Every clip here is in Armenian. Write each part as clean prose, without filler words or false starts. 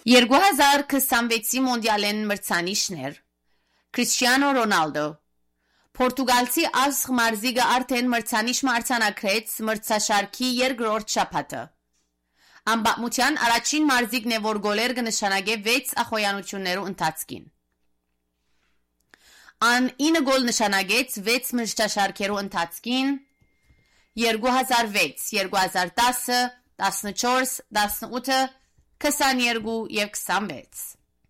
2026-ի մոնդիալեն մրցանիշներ Քրիստիանո Ռոնալդո Պորտուգալցի Ասղ Մարզիգը արդեն մրցանիշը արձանագրեց մրցաշարքի երկրորդ շաբաթը։ Անբավության առաջին մարզիկն է, որ գոլեր կնշանակե 6 ախոյանություններու ընթացքին։ Ան 9 գոլ նշանակեց 6 մրցաշարքերու ընթացքին 2006, 2010, 14, 18, 22 և 26։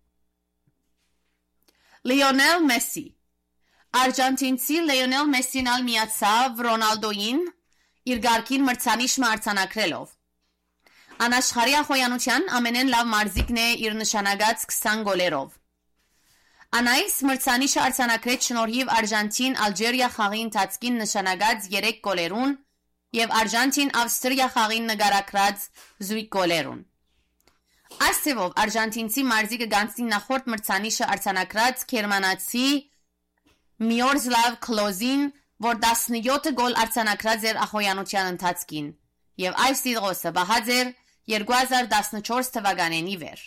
Լիոնել Մեսի Արգենտինացի Լիոնել Մեսին ալ միացավ Ռոնալդոին իր գարքին մրցանիշը արձանագրելով։ Անաշխարհի ախոյանության ամենեն լավ մարզիկն է իր նշանակած 20 գոլերով։ Անայս մրցանիշը արձանագրեց շնորհիվ Արգենտին-Ալժիրիա խաղի ընթացքին նշանակած 3 գոլերուն և Արգենտին-Ավստրիա խաղին նկարագրած զույգ գոլերուն։ Այս թվով Արգենտինցի մարզիկը գանցնի նախորդ մրցանիշը արձանագրած գերմանացի Միրոսլավ Քլոզին, որ 17 գոլ արձանագրած էր ախոյանության ընթացքին, և այս տիտղոսը բահած էր 2014 թվականին ի վեր։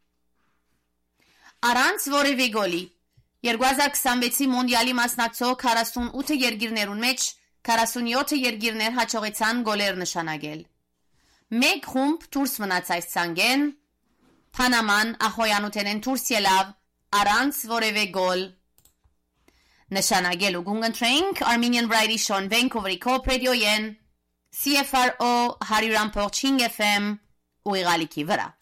Առանց որևէ գոլի 2026-ի մոնդիալի մասնակցող 48 երկիրներուն մեջ 47 երկիրներ հաջողեցան գոլեր նշանակել։ Մեկ խումբ դուրս մնաց այս ցանկեն, Պանաման ախոյանութենեն դուրս ելավ առանց որևէ գոլ նշանակելու։ Գունգընտրենք Armenian Variety Show-ն Vancouver-ի Coop Radio-ին CFRO 100.5 FM ու Իղալիքի վրա։